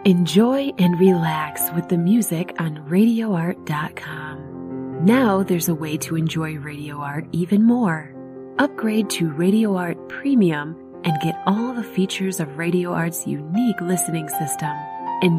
Enjoy and relax with the music on RadioArt.com. Now there's a way to enjoy Radio Art even more. Upgrade to Radio Art Premium and get all the features of Radio Art's unique listening system.